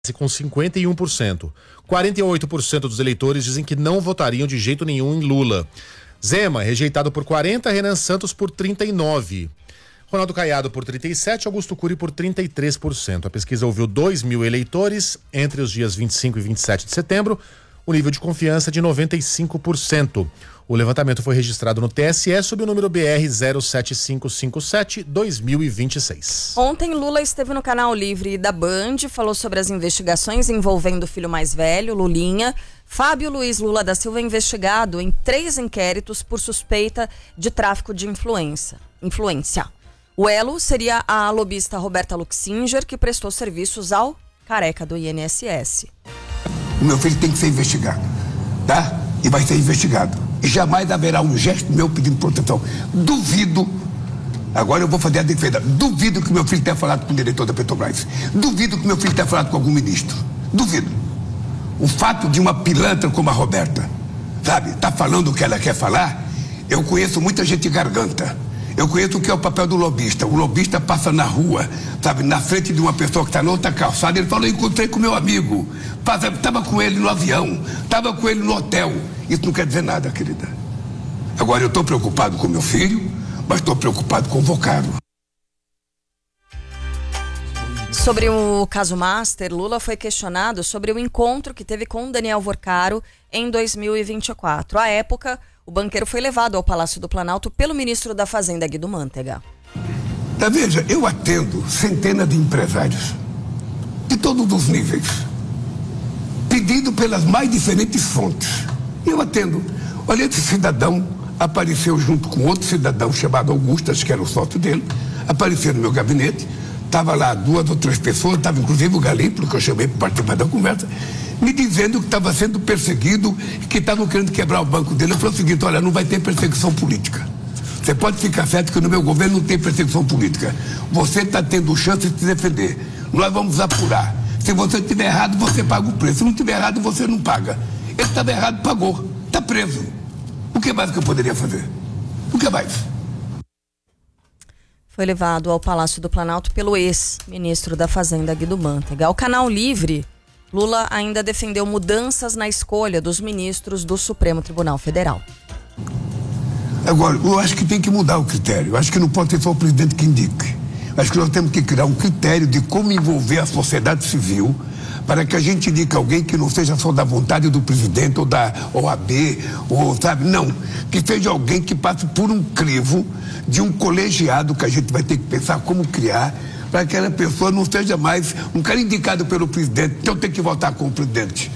com 51%. 48% dos eleitores dizem que não votariam de jeito nenhum em Lula. Zema, rejeitado por 40%, Renan Santos por 39%. Ronaldo Caiado por 37%, Augusto Cury por 33%. A pesquisa ouviu 2.000 eleitores entre os dias 25 e 27 de setembro. O nível de confiança é de 95%. O levantamento foi registrado no TSE sob o número BR 07557-2026. Ontem, Lula esteve no Canal Livre da Band, falou sobre as investigações envolvendo o filho mais velho, Lulinha. Fábio Luiz Lula da Silva é investigado em 3 inquéritos por suspeita de tráfico de influência. O elo seria a lobista Roberta Luxinger, que prestou serviços ao careca do INSS. O meu filho tem que ser investigado, tá? E vai ser investigado. E jamais haverá um gesto meu pedindo proteção. Duvido, agora eu vou fazer a defesa, duvido que meu filho tenha falado com o diretor da Petrobras. Duvido que meu filho tenha falado com algum ministro. Duvido. O fato de uma pilantra como a Roberta, sabe, tá falando o que ela quer falar, eu conheço muita gente garganta. Eu conheço o que é o papel do lobista. O lobista passa na rua, sabe, na frente de uma pessoa que está na outra calçada. Ele falou: eu encontrei com meu amigo, estava com ele no avião, estava com ele no hotel. Isso não quer dizer nada, querida. Agora, eu estou preocupado com meu filho, mas estou preocupado com o vocábulo. Sobre o caso Master, Lula foi questionado sobre o encontro que teve com Daniel Vorcaro em 2024. À época, o banqueiro foi levado ao Palácio do Planalto pelo ministro da Fazenda, Guido Mantega. Veja, eu atendo centenas de empresários de todos os níveis, pedido pelas mais diferentes fontes. Eu atendo. Olha, esse cidadão apareceu junto com outro cidadão chamado Augustas, que era o sócio dele, apareceu no meu gabinete. Estava lá 2 ou 3 pessoas, estava inclusive o Galípolo, que eu chamei para participar da conversa, me dizendo que estava sendo perseguido, que estavam querendo quebrar o banco dele. Eu falei o seguinte: olha, não vai ter perseguição política. Você pode ficar certo que no meu governo não tem perseguição política. Você está tendo chance de se defender. Nós vamos apurar. Se você estiver errado, você paga o preço. Se não estiver errado, você não paga. Ele estava errado, pagou. Está preso. O que mais que eu poderia fazer? O que mais? Foi levado ao Palácio do Planalto pelo ex-ministro da Fazenda, Guido Mantega. Ao Canal Livre, Lula ainda defendeu mudanças na escolha dos ministros do Supremo Tribunal Federal. Agora, eu acho que tem que mudar o critério. Eu acho que não pode ser só o presidente que indique. Eu acho que nós temos que criar um critério de como envolver a sociedade civil para que a gente indique alguém que não seja só da vontade do presidente ou da OAB, ou sabe, não. Que seja alguém que passe por um crivo de um colegiado que a gente vai ter que pensar como criar para que aquela pessoa não seja mais um cara indicado pelo presidente, então tem que votar com o presidente.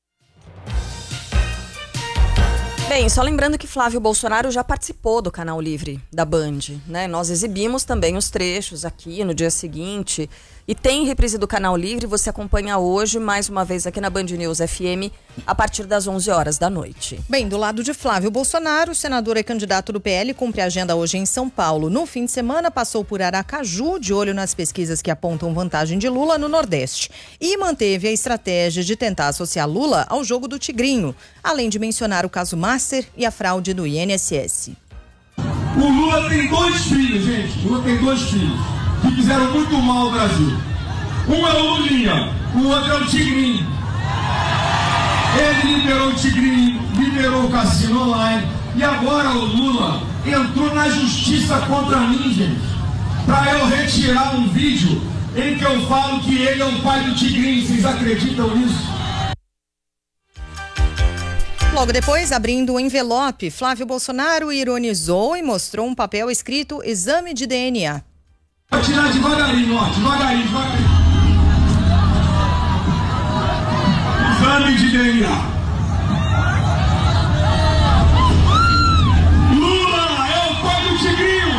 Bem, só lembrando que Flávio Bolsonaro já participou do Canal Livre da Band, né? Nós exibimos também os trechos aqui no dia seguinte e tem reprise do Canal Livre, você acompanha hoje, mais uma vez aqui na Band News FM, a partir das 11 horas da noite. Bem, do lado de Flávio Bolsonaro, o senador e candidato do PL cumpre a agenda hoje em São Paulo. No fim de semana, passou por Aracaju, de olho nas pesquisas que apontam vantagem de Lula no Nordeste. E manteve a estratégia de tentar associar Lula ao jogo do Tigrinho, além de mencionar o caso Master e a fraude do INSS. O Lula tem 2 filhos, gente. O Lula tem 2 filhos que fizeram muito mal ao Brasil. Um é o Lulinha, o outro é o Tigrinho. Ele liberou o Tigrinho, liberou o cassino online e agora o Lula entrou na justiça contra mim, gente, para eu retirar um vídeo em que eu falo que ele é o pai do Tigrinho. Vocês acreditam nisso? Logo depois, abrindo o envelope, Flávio Bolsonaro ironizou e mostrou um papel escrito exame de DNA. Vou tirar devagarinho, ó, devagarinho. Exame de DNA. Lula é o pai do Tigrinho.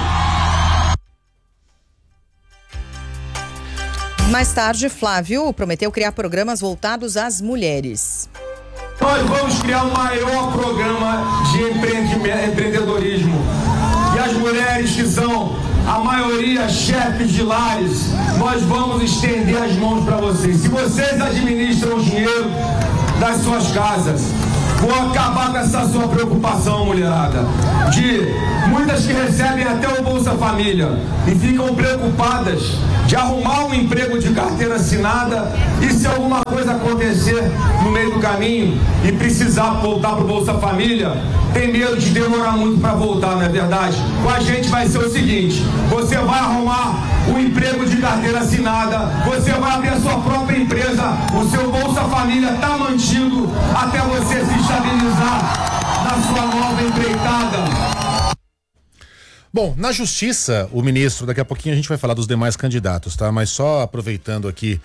Mais tarde, Flávio prometeu criar programas voltados às mulheres. Nós vamos criar o maior programa de empreendedorismo. E as mulheres que são, a maioria, chefes de lares, nós vamos estender as mãos para vocês. Se vocês administram o dinheiro das suas casas, Vou acabar com essa sua preocupação, mulherada, de muitas que recebem até o Bolsa Família e ficam preocupadas de arrumar um emprego de carteira assinada e se alguma coisa acontecer no meio do caminho e precisar voltar para o Bolsa Família, tem medo de demorar muito para voltar, não é verdade? Com a gente vai ser o seguinte: você vai arrumar um emprego de carteira assinada, você vai abrir a sua própria empresa, o seu Bolsa Família está mantido até você se estabilizar na sua nova empreitada. Bom, na Justiça, o ministro, daqui a pouquinho a gente vai falar dos demais candidatos, tá? Mas só aproveitando aqui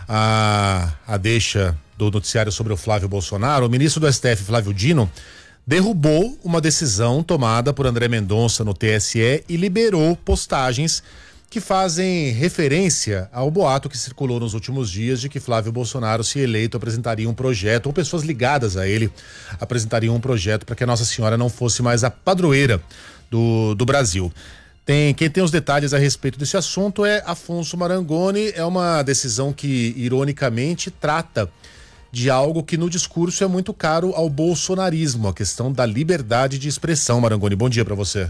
a deixa do noticiário sobre o Flávio Bolsonaro, o ministro do STF, Flávio Dino, derrubou uma decisão tomada por André Mendonça no TSE e liberou postagens que fazem referência ao boato que circulou nos últimos dias de que Flávio Bolsonaro, se eleito, apresentaria um projeto, ou pessoas ligadas a ele apresentariam um projeto para que a Nossa Senhora não fosse mais a padroeira do Brasil. Quem tem os detalhes a respeito desse assunto é Afonso Marangoni. É uma decisão que, ironicamente, trata de algo que no discurso é muito caro ao bolsonarismo, a questão da liberdade de expressão. Marangoni, bom dia para você.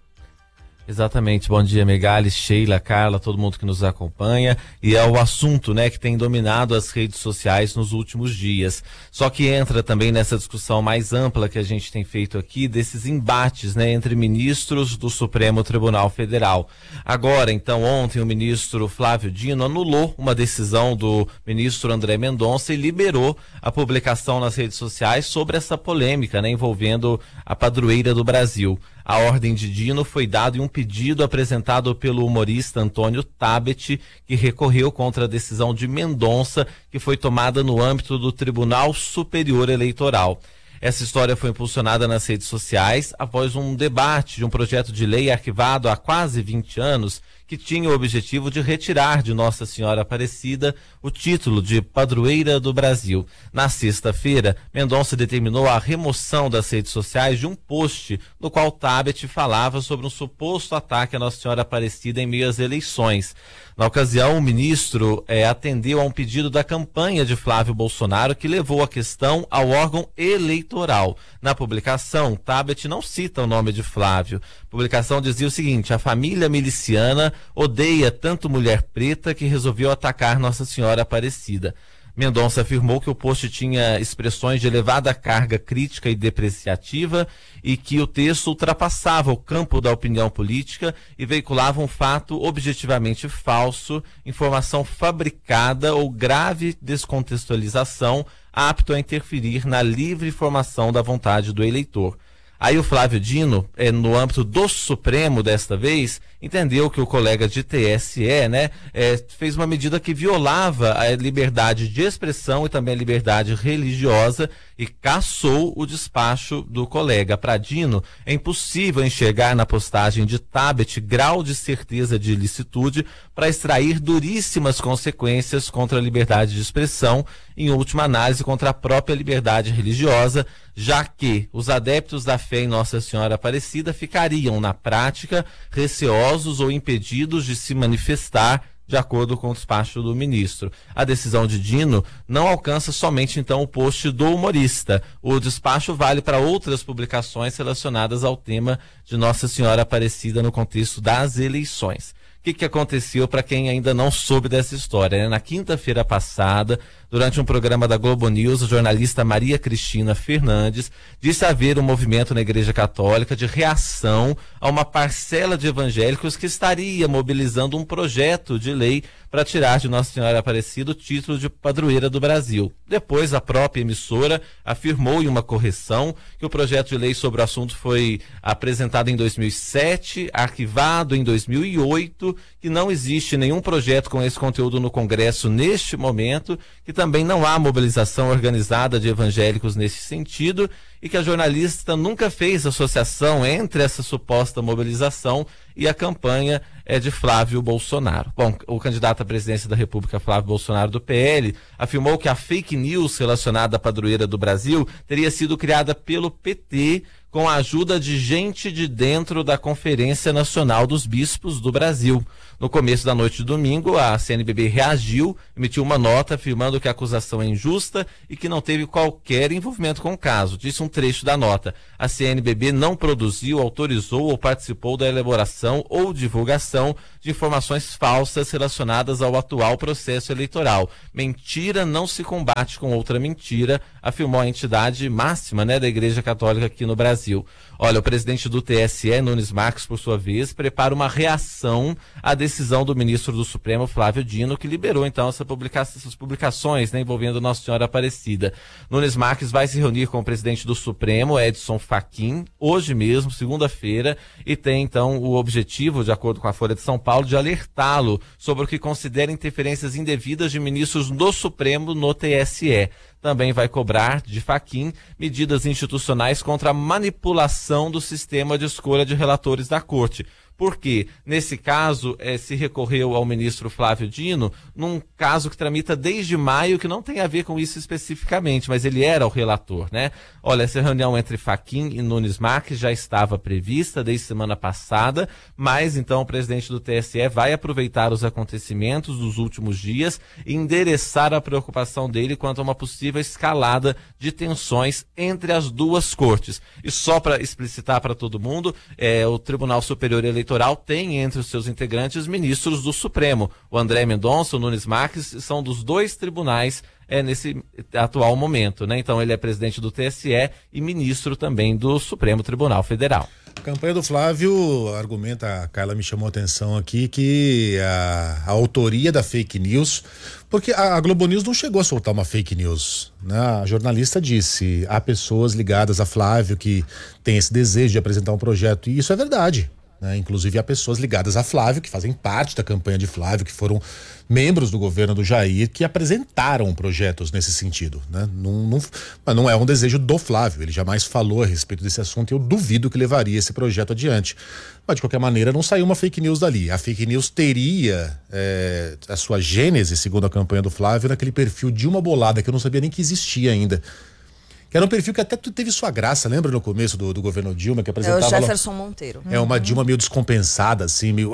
Exatamente, bom dia Megali, Sheila, Carla, todo mundo que nos acompanha, e é o assunto, né, que tem dominado as redes sociais nos últimos dias, só que entra também nessa discussão mais ampla que a gente tem feito aqui, desses embates, né, entre ministros do Supremo Tribunal Federal. Agora, então, ontem o ministro Flávio Dino anulou uma decisão do ministro André Mendonça e liberou a publicação nas redes sociais sobre essa polêmica, né, envolvendo a padroeira do Brasil. A ordem de Dino foi dada em um pedido apresentado pelo humorista Antônio Tabet, que recorreu contra a decisão de Mendonça, que foi tomada no âmbito do Tribunal Superior Eleitoral. Essa história foi impulsionada nas redes sociais após um debate de um projeto de lei arquivado há quase 20 anos, que tinha o objetivo de retirar de Nossa Senhora Aparecida o título de padroeira do Brasil. Na sexta-feira, Mendonça determinou a remoção das redes sociais de um post no qual Tabet falava sobre um suposto ataque à Nossa Senhora Aparecida em meio às eleições. Na ocasião, o ministro atendeu a um pedido da campanha de Flávio Bolsonaro, que levou a questão ao órgão eleitoral. Na publicação, Tabet não cita o nome de Flávio. A publicação dizia o seguinte: a família miliciana odeia tanto mulher preta que resolveu atacar Nossa Senhora Aparecida. Mendonça afirmou que o post tinha expressões de elevada carga crítica e depreciativa e que o texto ultrapassava o campo da opinião política e veiculava um fato objetivamente falso, informação fabricada ou grave descontextualização apto a interferir na livre formação da vontade do eleitor. Aí o Flávio Dino, no âmbito do Supremo desta vez, entendeu que o colega de TSE, fez uma medida que violava a liberdade de expressão e também a liberdade religiosa e cassou o despacho do colega. Para Dino, é impossível enxergar na postagem de Tabet grau de certeza de ilicitude para extrair duríssimas consequências contra a liberdade de expressão, em última análise contra a própria liberdade religiosa, já que os adeptos da fé em Nossa Senhora Aparecida ficariam, na prática, receosos ou impedidos de se manifestar, de acordo com o despacho do ministro. A decisão de Dino não alcança somente, então, o post do humorista. O despacho vale para outras publicações relacionadas ao tema de Nossa Senhora Aparecida no contexto das eleições. O que aconteceu para quem ainda não soube dessa história? Na quinta-feira passada, durante um programa da Globo News, a jornalista Maria Cristina Fernandes disse haver um movimento na Igreja Católica de reação a uma parcela de evangélicos que estaria mobilizando um projeto de lei para tirar de Nossa Senhora Aparecida o título de padroeira do Brasil. Depois, a própria emissora afirmou em uma correção que o projeto de lei sobre o assunto foi apresentado em 2007, arquivado em 2008, que não existe nenhum projeto com esse conteúdo no Congresso neste momento, que também não há mobilização organizada de evangélicos nesse sentido e que a jornalista nunca fez associação entre essa suposta mobilização e a campanha de Flávio Bolsonaro. Bom, o candidato à presidência da República, Flávio Bolsonaro, do PL, afirmou que a fake news relacionada à padroeira do Brasil teria sido criada pelo PT com a ajuda de gente de dentro da Conferência Nacional dos Bispos do Brasil. No começo da noite de domingo, a CNBB reagiu, emitiu uma nota afirmando que a acusação é injusta e que não teve qualquer envolvimento com o caso. Disse um trecho da nota: a CNBB não produziu, autorizou ou participou da elaboração ou divulgação de informações falsas relacionadas ao atual processo eleitoral. Mentira não se combate com outra mentira, afirmou a entidade máxima, da Igreja Católica aqui no Brasil. Olha, o presidente do TSE, Nunes Marques, por sua vez, prepara uma reação à decisão do ministro do Supremo, Flávio Dino, que liberou então essas publicações, envolvendo Nossa Senhora Aparecida. Nunes Marques vai se reunir com o presidente do Supremo, Edson Fachin, hoje mesmo, segunda-feira, e tem então o objetivo, de acordo com a Folha de São Paulo, de alertá-lo sobre o que considera interferências indevidas de ministros do Supremo no TSE. Também vai cobrar de Fachin medidas institucionais contra a manipulação do sistema de escolha de relatores da Corte. Porque, nesse caso, se recorreu ao ministro Flávio Dino, num caso que tramita desde maio, que não tem a ver com isso especificamente, mas ele era o relator, Olha, essa reunião entre Fachin e Nunes Marques já estava prevista desde semana passada, mas então o presidente do TSE vai aproveitar os acontecimentos dos últimos dias e endereçar a preocupação dele quanto a uma possível escalada de tensões entre as duas cortes. E só para explicitar para todo mundo, o Tribunal Superior Eleitoral tem entre os seus integrantes ministros do Supremo. O André Mendonça, o Nunes Marques, são dos dois tribunais nesse atual momento, Então ele é presidente do TSE e ministro também do Supremo Tribunal Federal. A campanha do Flávio argumenta, a Carla me chamou a atenção aqui, que a autoria da fake news, porque a Globo News não chegou a soltar uma fake news, A jornalista disse, há pessoas ligadas a Flávio que tem esse desejo de apresentar um projeto, e isso é verdade. Inclusive há pessoas ligadas a Flávio, que fazem parte da campanha de Flávio, que foram membros do governo do Jair, que apresentaram projetos nesse sentido. Mas não é um desejo do Flávio, ele jamais falou a respeito desse assunto e eu duvido que levaria esse projeto adiante. Mas de qualquer maneira não saiu uma fake news dali. A fake news teria a sua gênese, segundo a campanha do Flávio, naquele perfil de uma bolada que eu não sabia nem que existia ainda. Que era um perfil que até teve sua graça, lembra no começo do governo Dilma, que apresentava... É o Jefferson Monteiro. Uma Dilma meio descompensada, assim, meio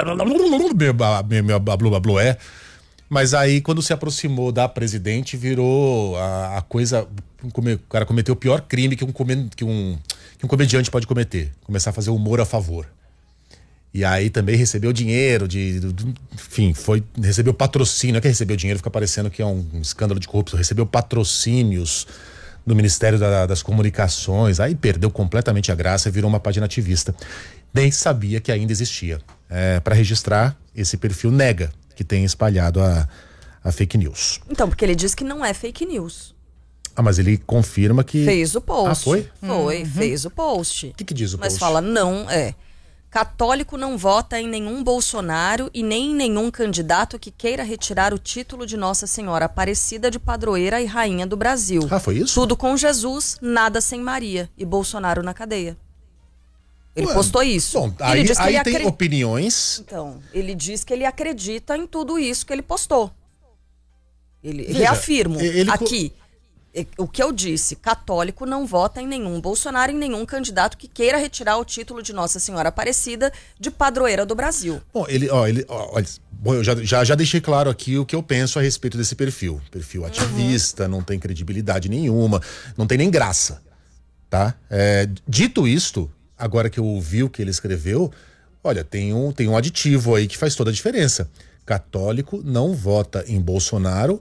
blá. Mas aí, quando se aproximou da presidente, virou a coisa... O cara cometeu o pior crime que um comediante pode cometer. Começar a fazer humor a favor. E aí também recebeu dinheiro, enfim, recebeu patrocínio. Não é que recebeu dinheiro, fica parecendo que é um escândalo de corrupção. Recebeu patrocínios no Ministério das Comunicações, aí perdeu completamente a graça e virou uma página ativista. Nem sabia que ainda existia. Para registrar, esse perfil nega que tem espalhado a fake news. Então, porque ele diz que não é fake news. Mas ele confirma que... Fez o post. Foi? Foi, fez o post. O que diz o post? Mas fala, não, católico não vota em nenhum Bolsonaro e nem em nenhum candidato que queira retirar o título de Nossa Senhora Aparecida de padroeira e rainha do Brasil. Foi isso? Tudo com Jesus, nada sem Maria e Bolsonaro na cadeia. Ele postou isso. Bom, aí tem opiniões. Então, ele diz que ele acredita em tudo isso que ele postou. Veja, reafirmo aqui. O que eu disse, católico não vota em nenhum Bolsonaro, em nenhum candidato que queira retirar o título de Nossa Senhora Aparecida de padroeira do Brasil. Bom, eu já deixei claro aqui o que eu penso a respeito desse perfil. Perfil ativista, não tem credibilidade nenhuma, não tem nem graça, tá? Dito isto, agora que eu ouvi o que ele escreveu, olha, tem um aditivo aí que faz toda a diferença. Católico não vota em Bolsonaro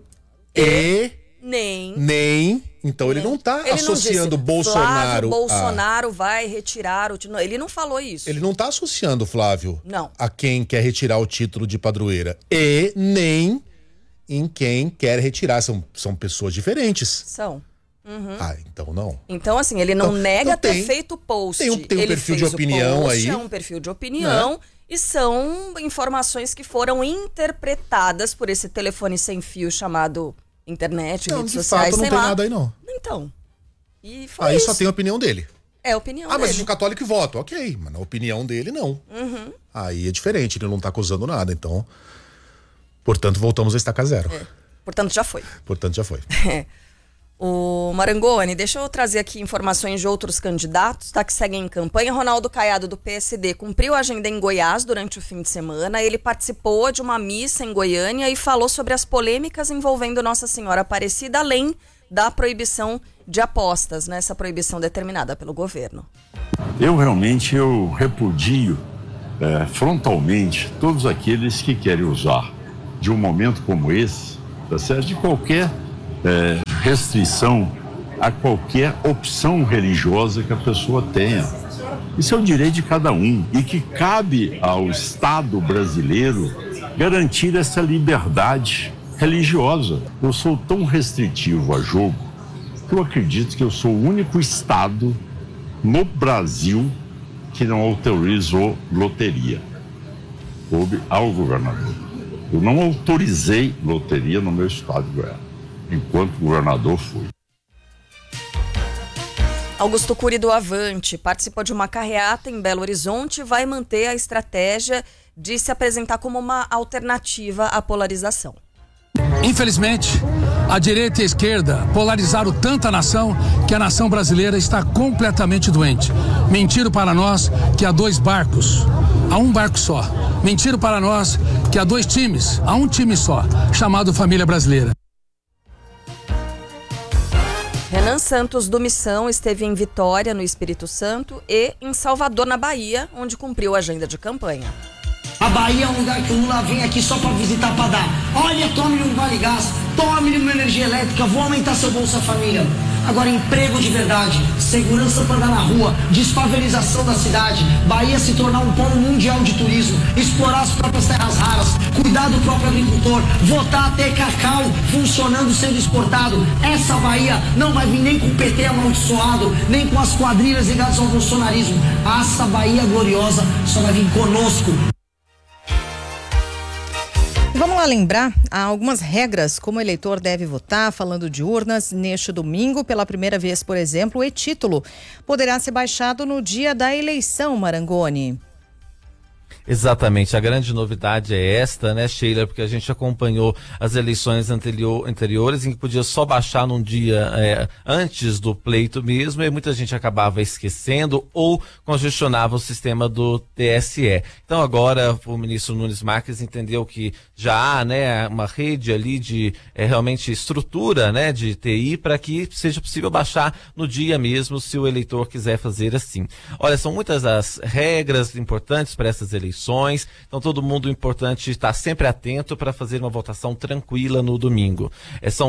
então ele não está associando Bolsonaro. Bolsonaro vai retirar o título. Ele não falou isso. Ele não está associando, Flávio, não, a quem quer retirar o título de padroeira nem em quem quer retirar. São pessoas diferentes. São. Então não. Então, assim, ele não nega ter feito post. Tem um perfil de opinião aí. É um perfil de opinião. E são informações que foram interpretadas por esse telefone sem fio chamado internet, redes sociais, não tem nada aí não. Então, e foi aí isso. Só tem a opinião dele. É a opinião dele. Mas o católico vota, ok, mas na opinião dele não. Aí é diferente, ele não tá acusando nada, então, portanto, voltamos a estaca zero. Portanto, já foi. O Marangoni, deixa eu trazer aqui informações de outros candidatos, tá, que seguem em campanha. Ronaldo Caiado, do PSD, cumpriu a agenda em Goiás durante o fim de semana. Ele participou de uma missa em Goiânia e falou sobre as polêmicas envolvendo Nossa Senhora Aparecida, além da proibição de apostas, né, essa proibição determinada pelo governo. Eu repudio frontalmente todos aqueles que querem usar de um momento como esse, tá certo? De qualquer restrição a qualquer opção religiosa que a pessoa tenha. Isso é o direito de cada um e que cabe ao Estado brasileiro garantir essa liberdade religiosa. Eu sou tão restritivo a jogo que eu acredito que eu sou o único Estado no Brasil que não autorizou loteria. Coube ao governador. Eu não autorizei loteria no meu estado de Goiás, enquanto governador fui. Augusto Cury, do Avante, participou de uma carreata em Belo Horizonte e vai manter a estratégia de se apresentar como uma alternativa à polarização. Infelizmente, a direita e a esquerda polarizaram tanto a nação que a nação brasileira está completamente doente. Mentiram para nós que há 2 barcos, há um barco só. Mentiram para nós que há 2 times, há um time só, chamado Família Brasileira. Renan Santos, do Missão, esteve em Vitória, no Espírito Santo, e em Salvador, na Bahia, onde cumpriu a agenda de campanha. A Bahia é um lugar que o Lula vem aqui só para visitar, para dar. Olha, tome-lhe um Vale Gás, tome-lhe uma energia elétrica, vou aumentar seu Bolsa Família. Agora, emprego de verdade, segurança para andar na rua, desfavelização da cidade, Bahia se tornar um polo mundial de turismo, explorar as próprias terras raras, cuidar do próprio agricultor, votar até cacau funcionando, sendo exportado. Essa Bahia não vai vir nem com o PT amaldiçoado, nem com as quadrilhas ligadas ao bolsonarismo. Essa Bahia gloriosa só vai vir conosco. Vamos lá lembrar, há algumas regras como o eleitor deve votar, falando de urnas. Neste domingo, pela primeira vez, por exemplo, o e-título poderá ser baixado no dia da eleição, Marangoni. Exatamente, a grande novidade é esta, né, Sheila, porque a gente acompanhou as eleições anteriores em que podia só baixar num dia antes do pleito mesmo, e muita gente acabava esquecendo ou congestionava o sistema do TSE. Então agora o ministro Nunes Marques entendeu que já há, né, uma rede ali de realmente estrutura, né, de TI para que seja possível baixar no dia mesmo, se o eleitor quiser fazer assim. Olha, são muitas as regras importantes para essas eleições. Então todo mundo importante estar sempre atento para fazer uma votação tranquila no domingo. São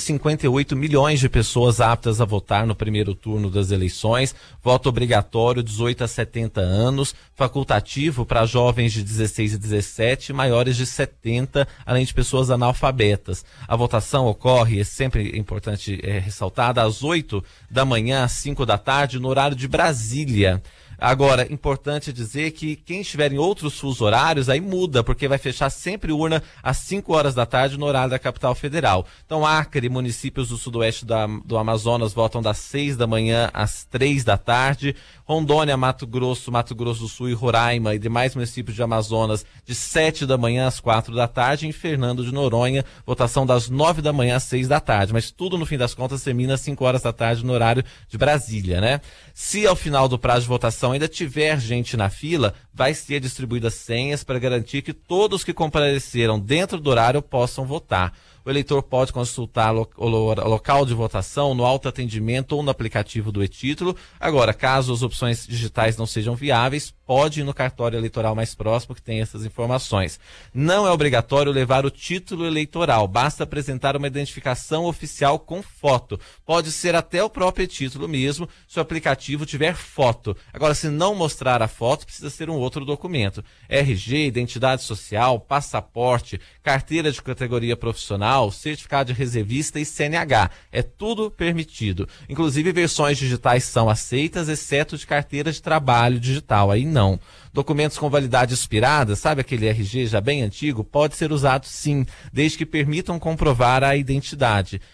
158 milhões de pessoas aptas a votar no primeiro turno das eleições, voto obrigatório 18 a 70 anos, facultativo para jovens de 16 e 17, maiores de 70, além de pessoas analfabetas. A votação ocorre, é sempre importante ressaltar, às 8 da manhã às 5 da tarde, no horário de Brasília. Agora, importante dizer que quem estiver em outros fusos horários, aí muda, porque vai fechar sempre urna às 5 horas da tarde no horário da capital federal. Então, Acre, municípios do sudoeste do Amazonas votam das 6 da manhã às 3 da tarde. Rondônia, Mato Grosso do Sul e Roraima e demais municípios de Amazonas de 7 da manhã às 4 da tarde. Em Fernando de Noronha, votação das 9 da manhã às 6 da tarde. Mas tudo, no fim das contas, termina às 5 horas da tarde no horário de Brasília, né? Se ao final do prazo de votação ainda tiver gente na fila, vai ser distribuídas senhas para garantir que todos que compareceram dentro do horário possam votar. O eleitor pode consultar o local de votação no autoatendimento ou no aplicativo do e-título. Agora, caso as opções digitais não sejam viáveis, pode ir no cartório eleitoral mais próximo que tem essas informações. Não é obrigatório levar o título eleitoral, basta apresentar uma identificação oficial com foto. Pode ser até o próprio e-título mesmo, se o aplicativo tiver foto. Agora, se não mostrar a foto, precisa ser um outro documento. RG, identidade social, passaporte, carteira de categoria profissional, certificado de reservista e CNH. É tudo permitido. Inclusive, versões digitais são aceitas, exceto de carteira de trabalho digital. Aí não. Documentos com validade expirada, sabe aquele RG já bem antigo, pode ser usado sim, desde que permitam comprovar a identidade.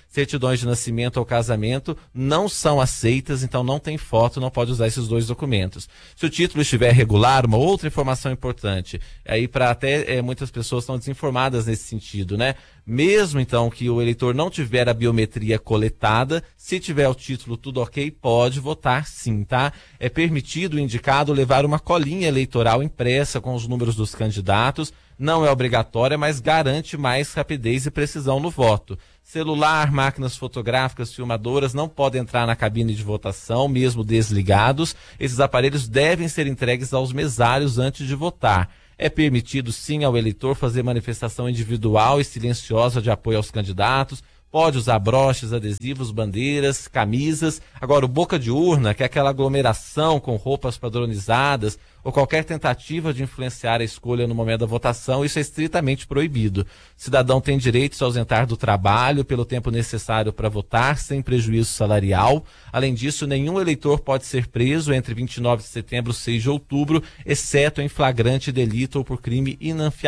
certidões de nascimento ou casamento não são aceitas, então não tem foto, não pode usar esses 2 documentos. Se o título estiver regular, uma outra informação importante, aí para até muitas pessoas estão desinformadas nesse sentido, né? Mesmo então que o eleitor não tiver a biometria coletada, se tiver o título tudo ok, pode votar sim, tá? É permitido o indicado levar uma colinha eleitoral impressa com os números dos candidatos, não é obrigatória, mas garante mais rapidez e precisão no voto. Celular, máquinas fotográficas, filmadoras não podem entrar na cabine de votação, mesmo desligados. Esses aparelhos devem ser entregues aos mesários antes de votar. É permitido sim ao eleitor fazer manifestação individual e silenciosa de apoio aos candidatos. Pode usar broches, adesivos, bandeiras, camisas. Agora, o boca de urna, que é aquela aglomeração com roupas padronizadas, ou qualquer tentativa de influenciar a escolha no momento da votação, isso é estritamente proibido. O cidadão tem direito de se ausentar do trabalho pelo tempo necessário para votar, sem prejuízo salarial. Além disso, nenhum eleitor pode ser preso entre 29 de setembro e 6 de outubro, exceto em flagrante delito ou por crime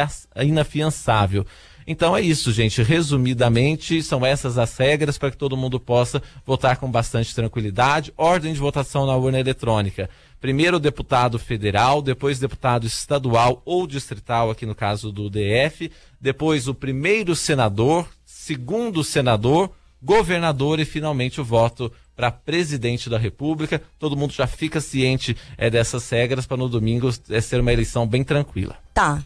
inafiançável. Então é isso, gente. Resumidamente, são essas as regras para que todo mundo possa votar com bastante tranquilidade. Ordem de votação na urna eletrônica. Primeiro o deputado federal, depois deputado estadual ou distrital, aqui no caso do DF, depois o primeiro senador, segundo senador, governador e finalmente o voto para presidente da República. Todo mundo já fica ciente dessas regras para no domingo ser uma eleição bem tranquila. Tá,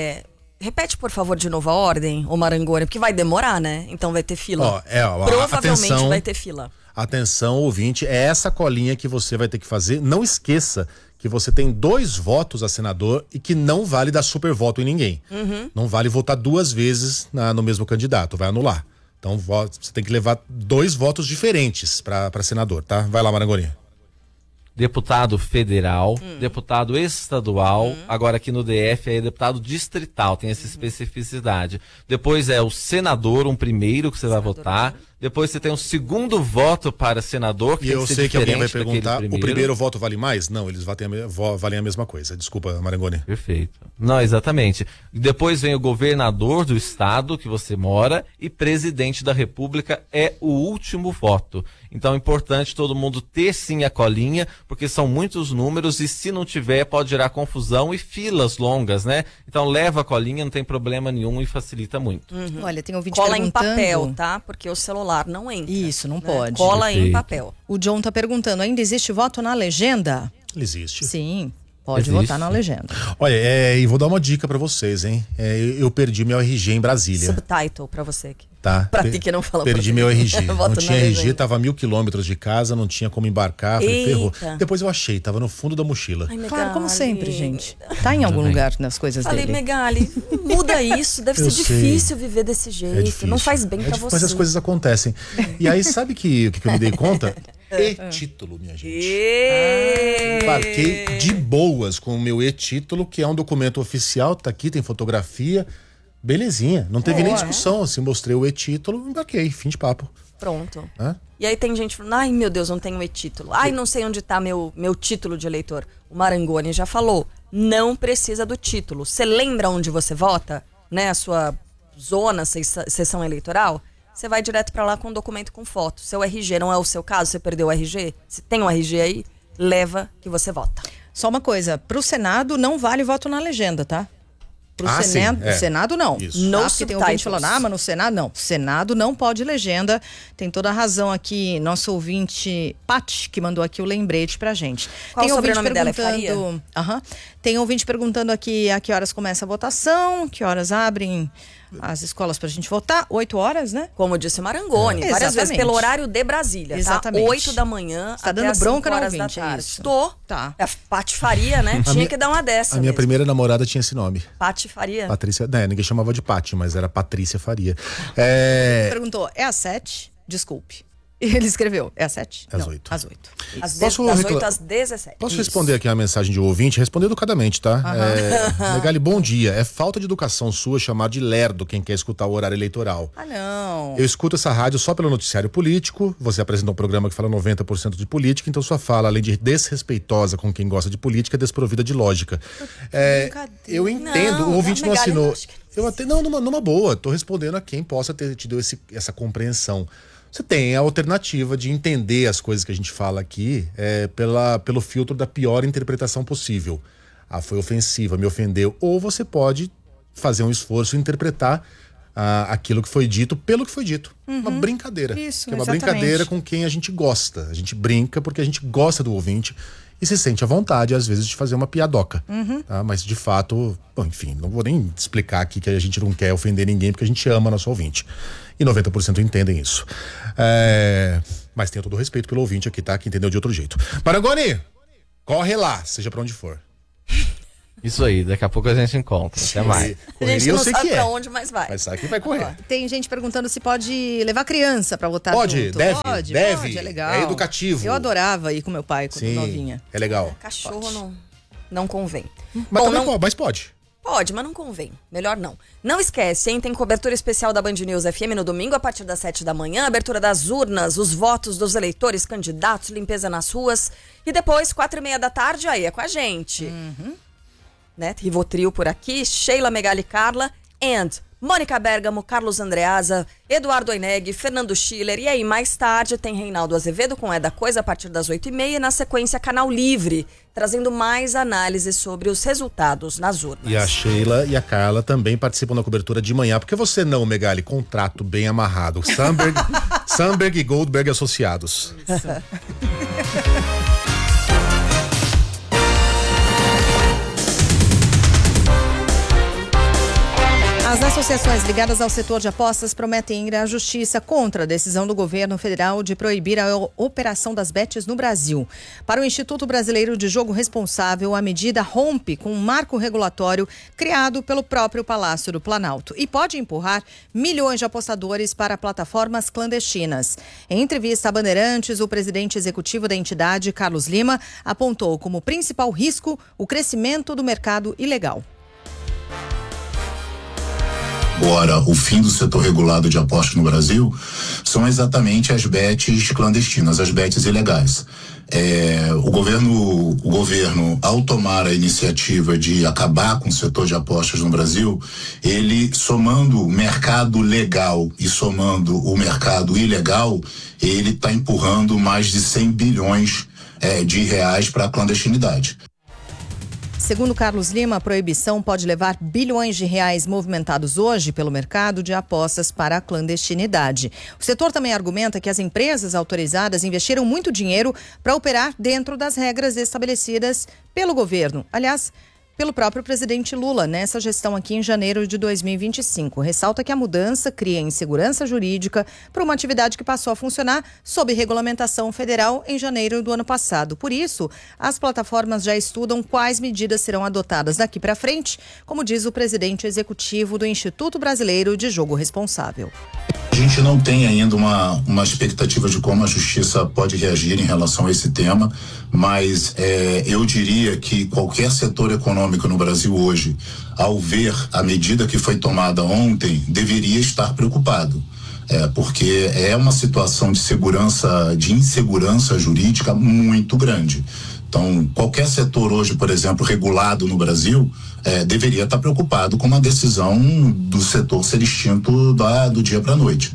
repete, por favor, de novo a ordem, ô Marangoni, porque vai demorar, né? Então vai ter fila. Provavelmente vai ter fila. Atenção, ouvinte, é essa colinha que você vai ter que fazer. Não esqueça que você tem 2 votos a senador e que não vale dar super voto em ninguém. Não vale votar 2 vezes no mesmo candidato, vai anular. Então você tem que levar 2 votos diferentes para senador, tá? Vai lá, Marangoni. Deputado federal, deputado estadual, agora aqui no DF é deputado distrital, tem essa especificidade. Depois é o senador, um primeiro que você vai votar. Depois você tem um segundo voto para senador, que e tem eu que ser sei que alguém vai diferente perguntar, o primeiro voto vale mais? Não, eles valem a mesma coisa. Desculpa, Marangoni. Perfeito. Não, exatamente. Depois vem o governador do estado que você mora e presidente da República é o último voto. Então é importante todo mundo ter sim a colinha, porque são muitos números e se não tiver pode gerar confusão e filas longas, né? Então leva a colinha, não tem problema nenhum e facilita muito. Olha, tem ouvinte Cola perguntando... em papel, tá? Porque o celular não entra. Isso, não pode. Cola Perfeito. em papel. O John tá perguntando, ainda existe voto na legenda? Existe. Sim, pode Existe. votar na legenda. Olha, e vou dar uma dica pra vocês, hein? Eu perdi meu RG em Brasília. Subtitle pra você aqui. Tá. Pra ti que não fala Perdi meu RG. Não Voto tinha na RG, legenda. tava a 1000 quilômetros de casa, não tinha como embarcar, falei, ferrou. Eita. Depois eu achei, tava no fundo da mochila. Ai, Megali. Claro, como sempre, gente. Tá em algum lugar nas coisas Falei, dele. Megali, muda isso, deve Eu ser sei. difícil viver desse jeito. É difícil. Não faz bem pra você. Mas as coisas acontecem. E aí, sabe o que eu me dei conta? E-título, minha gente. Embarquei de boas com o meu e-título, que é um documento oficial, tá aqui, tem fotografia. Belezinha, não teve nem discussão, assim, mostrei o e-título, embarquei, fim de papo. Pronto. Hã? E aí tem gente falando, ai meu Deus, não tenho e-título. Ai, não sei onde tá meu título de eleitor. O Marangoni já falou, não precisa do título. Você lembra onde você vota? Né, a sua zona, sessão eleitoral? Você vai direto pra lá com um documento com foto. Seu RG não é o seu caso, você perdeu o RG? Se tem um RG aí, leva que você vota. Só uma coisa, pro Senado não vale voto na legenda, tá? Pro Senado, sim, Senado não. Isso. Não, No porque tem ouvinte subtitles. falando, mas no Senado não. Senado não pode legenda. Tem toda a razão aqui, nosso ouvinte Pati, que mandou aqui o lembrete pra gente. Qual tem o sobrenome dela? É perguntando, tem ouvinte perguntando aqui a que horas começa a votação, que horas abrem as escolas pra gente votar. 8 horas, né? Como disse o Marangoni, várias vezes Exatamente. pelo horário de Brasília, Exatamente. tá? 8 da manhã Você tá até dando as bronca 5 no horas ouvinte, da é tarde. isso. Tô. Tá. É Patifaria, né? Tinha que dar uma dessa A minha mesmo. primeira namorada tinha esse nome. Patifaria. Patrícia, ninguém chamava de Pati, mas era Patrícia Faria. Perguntou, é às 7? Desculpe. Ele escreveu, é às 7? Às Não, 8. Às 8. Das 8 às 17. Posso responder aqui a mensagem de um ouvinte? Responder educadamente, tá? Megali, bom dia. É falta de educação sua chamar de lerdo quem quer escutar o horário eleitoral. Ah, não. Eu escuto essa rádio só pelo noticiário político. Você apresenta um programa que fala 90% de política, então sua fala, além de desrespeitosa com quem gosta de política, é desprovida de lógica. Eu entendo, Não, o ouvinte não Megali, assinou. acho que- Eu até, não, numa boa, tô respondendo a quem possa ter tido essa compreensão. Você tem a alternativa de entender as coisas que a gente fala aqui pelo filtro da pior interpretação possível. Foi ofensiva, me ofendeu. Ou você pode fazer um esforço e interpretar aquilo que foi dito pelo que foi dito. Uma brincadeira. Isso, que é uma exatamente. brincadeira com quem a gente gosta. A gente brinca porque a gente gosta do ouvinte e se sente à vontade, às vezes, de fazer uma piadoca. Tá? Mas, de fato, bom, enfim, não vou nem explicar aqui que a gente não quer ofender ninguém porque a gente ama nosso ouvinte. E 90% entendem isso. Mas tenho todo o respeito pelo ouvinte aqui, tá? Que entendeu de outro jeito. Marangoni, corre lá, seja pra onde for. Isso aí, daqui a pouco a gente encontra. Até mais. A gente não sabe pra onde, mas vai. Mas sabe que vai correr. Tem gente perguntando se pode levar criança pra votar Pode, junto. deve, Pode, deve. é legal. É educativo. Eu adorava ir com meu pai quando novinha. É legal. Cachorro não convém. Mas, mas pode. Pode, mas não convém. Melhor não. Não esquece, hein? Tem cobertura especial da Band News FM no domingo a partir das 7 da manhã, abertura das urnas, os votos dos eleitores, candidatos, limpeza nas ruas. E depois, 4:30 da tarde, aí é com a gente. Né? Rivotril por aqui, Sheila Megali Carla and Mônica Bergamo, Carlos Andreasa, Eduardo Oineg, Fernando Schiller. E aí, mais tarde, tem Reinaldo Azevedo com É da Coisa a partir das 8:30 e na sequência Canal Livre, trazendo mais análises sobre os resultados nas urnas. E a Sheila e a Carla também participam da cobertura de manhã. Por que você não, Megali? Contrato bem amarrado. Sandberg e Goldberg Associados. As associações ligadas ao setor de apostas prometem ir à justiça contra a decisão do governo federal de proibir a operação das bets no Brasil. Para o Instituto Brasileiro de Jogo Responsável, a medida rompe com um marco regulatório criado pelo próprio Palácio do Planalto e pode empurrar milhões de apostadores para plataformas clandestinas. Em entrevista a Bandeirantes, o presidente executivo da entidade, Carlos Lima, apontou como principal risco o crescimento do mercado ilegal. Agora, o fim do setor regulado de apostas no Brasil são exatamente as bets clandestinas, as bets ilegais. O governo, ao tomar a iniciativa de acabar com o setor de apostas no Brasil, ele, somando o mercado legal e somando o mercado ilegal, ele está empurrando mais de 100 bilhões de reais para a clandestinidade. Segundo Carlos Lima, a proibição pode levar bilhões de reais movimentados hoje pelo mercado de apostas para a clandestinidade. O setor também argumenta que as empresas autorizadas investiram muito dinheiro para operar dentro das regras estabelecidas pelo governo. Aliás, pelo próprio presidente Lula, nessa gestão aqui em janeiro de 2025. Ressalta que a mudança cria insegurança jurídica para uma atividade que passou a funcionar sob regulamentação federal em janeiro do ano passado. Por isso, as plataformas já estudam quais medidas serão adotadas daqui para frente, como diz o presidente executivo do Instituto Brasileiro de Jogo Responsável. A gente não tem ainda uma expectativa de como a justiça pode reagir em relação a esse tema, mas eu diria que qualquer setor econômico no Brasil hoje, ao ver a medida que foi tomada ontem, deveria estar preocupado. Porque é uma situação de insegurança jurídica muito grande. Então, qualquer setor hoje, por exemplo, regulado no Brasil, deveria estar preocupado com uma decisão do setor ser extinto do dia para a noite.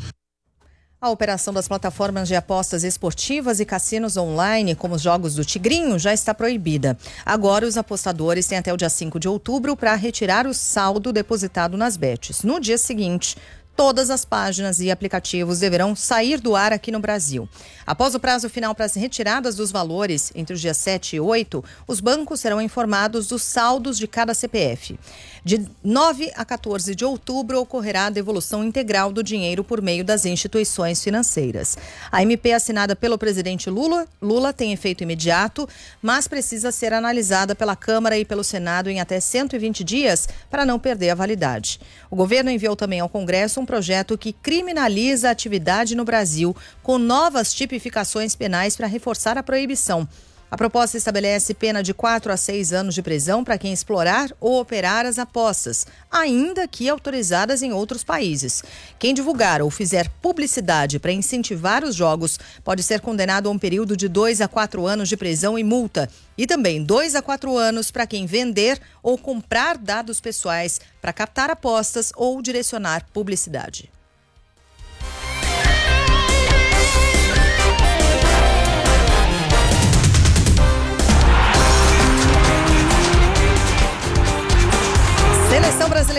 A operação das plataformas de apostas esportivas e cassinos online, como os jogos do Tigrinho, já está proibida. Agora, os apostadores têm até o dia 5 de outubro para retirar o saldo depositado nas bets. No dia seguinte, todas as páginas e aplicativos deverão sair do ar aqui no Brasil. Após o prazo final para as retiradas dos valores, entre os dias 7 e 8, os bancos serão informados dos saldos de cada CPF. De 9 a 14 de outubro, ocorrerá a devolução integral do dinheiro por meio das instituições financeiras. A MP assinada pelo presidente Lula tem efeito imediato, mas precisa ser analisada pela Câmara e pelo Senado em até 120 dias para não perder a validade. O governo enviou também ao Congresso um projeto que criminaliza a atividade no Brasil com novas tipificações penais para reforçar a proibição. A proposta estabelece pena de 4 a 6 anos de prisão para quem explorar ou operar as apostas, ainda que autorizadas em outros países. Quem divulgar ou fizer publicidade para incentivar os jogos pode ser condenado a um período de 2 a 4 anos de prisão e multa. E também 2 a 4 anos para quem vender ou comprar dados pessoais para captar apostas ou direcionar publicidade.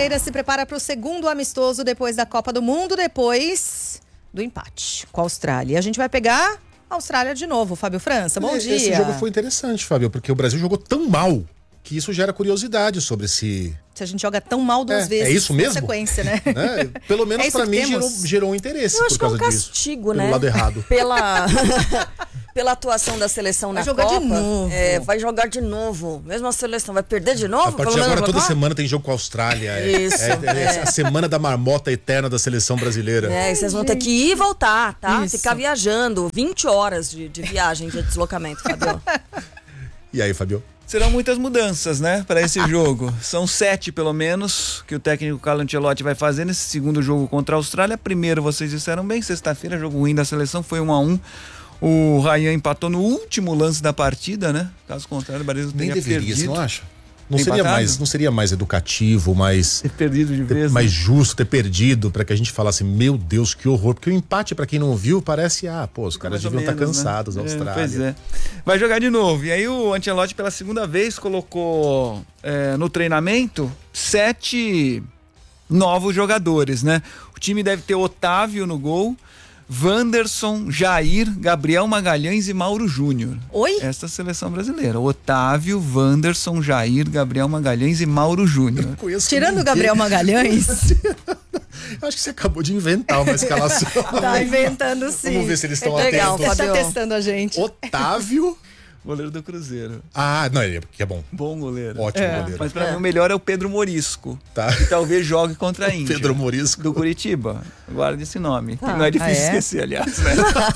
brasileira se prepara para o segundo amistoso depois da Copa do Mundo, depois do empate com a Austrália. E a gente vai pegar a Austrália de novo, Fábio França. Bom dia. Esse jogo foi interessante, Fábio, porque o Brasil jogou tão mal que isso gera curiosidade sobre se a gente joga tão mal duas vezes. É isso mesmo? Na sequência, né? Pelo menos pra mim gerou um interesse por causa disso. Eu acho que é um castigo, né? Pelo lado errado. Pela atuação da seleção na Copa. Vai jogar de novo. Vai jogar de novo. Mesmo a seleção vai perder de novo? A partir de agora, toda semana tem jogo com a Austrália. Isso. É a semana da marmota eterna da seleção brasileira. E vocês vão ter que ir e voltar, tá? Isso. Ficar viajando. 20 horas de viagem, de deslocamento, Fabio. E aí, Fabio? Serão muitas mudanças, né, para esse jogo. São 7, pelo menos, que o técnico Carlo Ancelotti vai fazer nesse segundo jogo contra a Austrália. Primeiro, vocês disseram bem, sexta-feira, jogo ruim da seleção, foi 1-1. O Ryan empatou no último lance da partida, né? Caso contrário, o Brasil teria perdido. Você não acha? Não seria mais educativo, mais... Ter perdido de vez. Mais justo, ter perdido, pra que a gente falasse, meu Deus, que horror. Porque o empate, pra quem não viu, parece, os caras deviam estar cansados, né? Austrália. Pois é. Vai jogar de novo. E aí o Ancelotti, pela segunda vez, colocou no treinamento 7 novos jogadores, né? O time deve ter Otávio no gol, Wanderson, Jair, Gabriel Magalhães e Mauro Júnior. Oi? Esta é a seleção brasileira. Otávio, Wanderson, Jair, Gabriel Magalhães e Mauro Júnior. Tirando o Gabriel Magalhães. Eu acho que você acabou de inventar uma escalação. Tá inventando sim. Vamos ver se eles estão legal, atentos. Ele tá testando a gente. Otávio. Goleiro do Cruzeiro. Não, ele é bom. Bom goleiro. Ótimo goleiro. Mas pra mim o melhor é o Pedro Morisco. Tá. Que talvez jogue contra a Índia. Pedro Morisco. Do Curitiba. Guarda esse nome. Que não é difícil esquecer, aliás, né?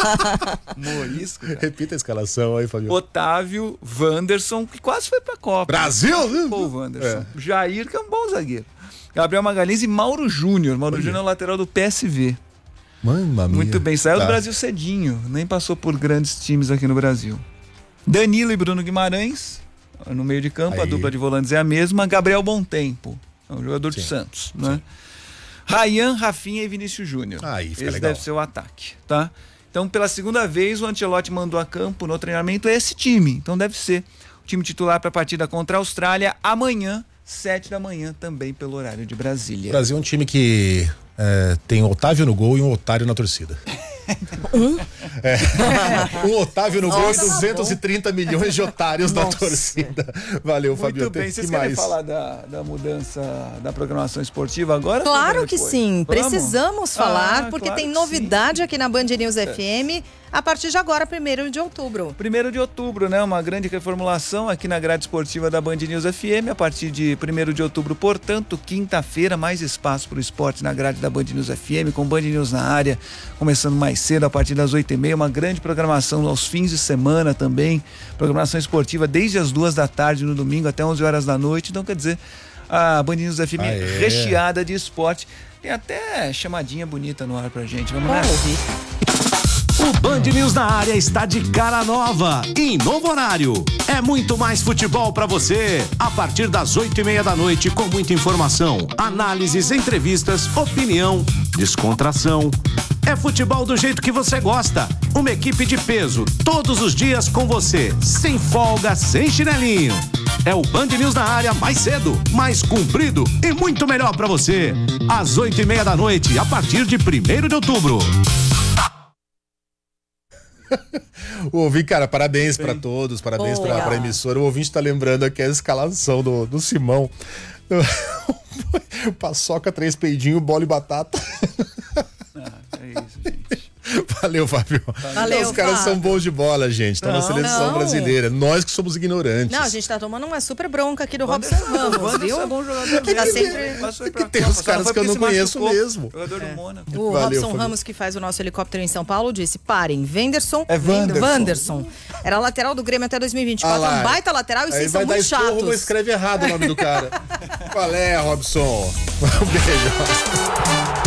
Morisco. Cara. Repita a escalação aí, Fabio. Otávio, Wanderson, que quase foi pra Copa. Brasil! Pô, Wanderson. Jair, que é um bom zagueiro. Gabriel Magalhães e Mauro Júnior. Mauro Júnior é o lateral do PSV. Mamma mia. Muito bem. Saiu do Brasil cedinho. Nem passou por grandes times aqui no Brasil. Danilo e Bruno Guimarães, no meio de campo, a dupla de volantes é a mesma. Gabriel Bontempo, é um jogador de Santos, né? Ryan, Rafinha e Vinícius Júnior. Esse legal. Deve ser o ataque, tá? Então, pela segunda vez, o Ancelotti mandou a campo no treinamento esse time. Então, deve ser o time titular para a partida contra a Austrália amanhã, 7 da manhã, também pelo horário de Brasília. O Brasil é um time que tem um Otávio no gol e um otário na torcida. Um Otávio no gol e 230 milhões de otários na torcida. Valeu, Fabio. Muito bem, vocês querem falar da mudança da programação esportiva agora? Claro que sim, precisamos falar, porque claro tem novidade aqui na Band News FM a partir de agora, 1º de outubro. 1º de outubro, né? Uma grande reformulação aqui na grade esportiva da Band News FM, a partir de 1º de outubro, portanto, quinta-feira, mais espaço para o esporte na grade da Band News FM, com Band News na área, começando mais cedo, a partir das 8h30, uma grande programação aos fins de semana também, programação esportiva desde as 2 da tarde no domingo até 11 horas da noite, então quer dizer, a Band News FM recheada de esporte, tem até chamadinha bonita no ar pra gente, vamos lá ouvir. O Band News na área está de cara nova, em novo horário. É muito mais futebol para você. A partir das 8h30 da noite, com muita informação, análises, entrevistas, opinião, descontração. É futebol do jeito que você gosta. Uma equipe de peso, todos os dias com você, sem folga, sem chinelinho. É o Band News na área mais cedo, mais comprido e muito melhor para você. Às 8h30 da noite, a partir de 1º de outubro. Ouvi, cara, parabéns pra todos, parabéns pra emissora. O ouvinte tá lembrando aqui a escalação do Simão. Paçoca, 3 peidinhos, bola e batata. É isso, gente. Valeu, Fábio. Valeu, os caras são bons de bola, gente. Estão na seleção brasileira. Nós que somos ignorantes. Não, a gente tá tomando uma super bronca aqui do Robson Ramos, viu? É bom jogador. Tá sempre... Tem uns caras que eu não conheço mesmo. Jogador do Mônaco. O Robson Ramos, que faz o nosso helicóptero em São Paulo, disse: parem, Wanderson. Era lateral do Grêmio até 2024. Um baita lateral e vocês são muito chatos. Não escreve errado o nome do cara. Qual é, Robson? Um beijo.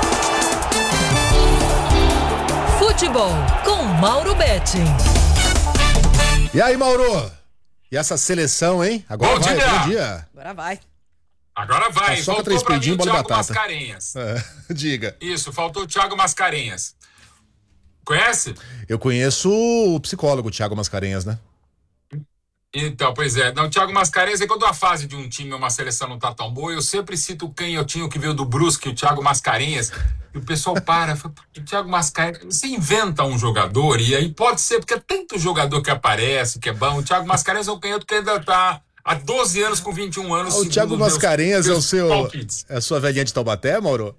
Futebol com Mauro Betting. E aí, Mauro? E essa seleção, hein? Agora vai, bom dia. Agora vai. Só 3 peidinhos, bola e batata. Mascarenhas. Diga. Isso, faltou o Thiago Mascarenhas. Conhece? Eu conheço o psicólogo Thiago Mascarenhas, né? Então, pois é. Não, o Thiago Mascarenhas é quando a fase de um time ou uma seleção não tá tão boa, eu sempre cito o canhotinho que veio do Brusque, o Thiago Mascarenhas, e o pessoal fala, o Thiago Mascarenhas, você inventa um jogador, e aí pode ser, porque é tanto jogador que aparece, que é bom. O Thiago Mascarenhas é um canhoto que ainda tá há 12 anos com 21 anos. O Thiago Mascarenhas é a sua velhinha de Taubaté, Mauro?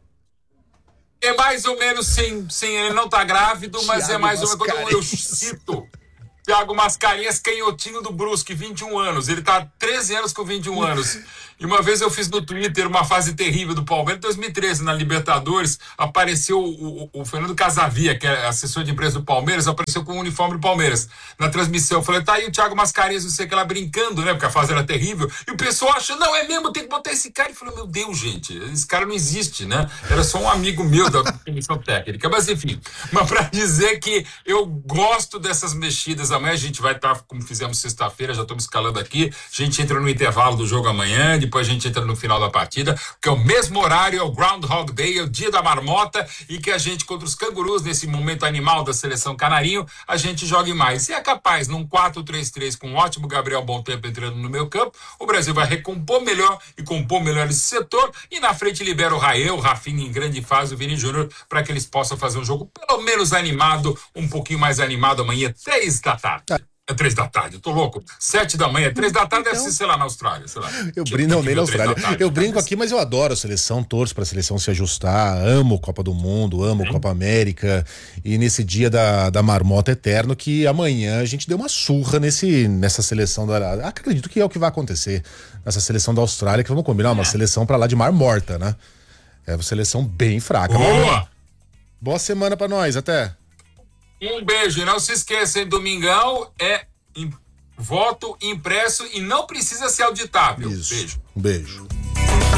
É mais ou menos, sim, ele não tá grávido, mas é mais ou menos quando eu cito Thiago Mascarenhas, canhotinho do Brusque, 21 anos. Ele tá há 13 anos com 21 anos. E uma vez eu fiz no Twitter uma fase terrível do Palmeiras, em 2013, na Libertadores, apareceu o Fernando Casavia, que é assessor de imprensa do Palmeiras, apareceu com o uniforme do Palmeiras na transmissão. Eu falei, tá aí o Thiago Mascarenhas, não sei o que lá, brincando, né, porque a fase era terrível. E o pessoal achou, não, é mesmo, tem que botar esse cara. E falou, meu Deus, gente, esse cara não existe, né? Era só um amigo meu da comissão técnica. Mas enfim, mas pra dizer que eu gosto dessas mexidas. Amanhã a gente vai estar, como fizemos sexta-feira, já estamos escalando aqui, a gente entra no intervalo do jogo amanhã, depois a gente entra no final da partida, que é o mesmo horário, é o Groundhog Day, é o dia da marmota, e que a gente, contra os cangurus, nesse momento animal da seleção canarinho, a gente jogue mais. E é capaz, num 4-3-3, com um ótimo Gabriel Bom Tempo entrando no meio campo, o Brasil vai recompor melhor e compor melhor esse setor, e na frente libera o Rael, o Rafinha em grande fase, o Vini Júnior, para que eles possam fazer um jogo pelo menos animado, um pouquinho mais animado amanhã, 3 da tarde. É 3 da tarde, eu tô louco. 7 da manhã, 3 da tarde, deve ser, sei lá, na Austrália, sei lá. Eu brinco nem na Austrália. Eu brinco aqui, mas eu adoro a seleção, torço pra seleção se ajustar, amo Copa do Mundo, amo Copa América, e nesse dia da marmota eterno, que amanhã a gente deu uma surra nessa seleção da... Acredito que é o que vai acontecer nessa seleção da Austrália, que vamos combinar, uma seleção pra lá de mar morta, né? É uma seleção bem fraca. Boa! Boa semana pra nós, até. Um beijo, e não se esqueçam, domingão é voto impresso e não precisa ser auditável. Isso. Beijo. Um beijo.